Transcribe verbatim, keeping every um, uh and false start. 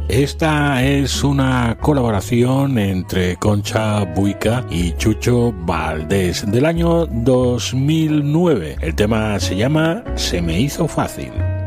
Esta es una colaboración entre Concha Buica y Chucho Valdés del año dos mil nueve. El tema se llama Se me hizo fácil.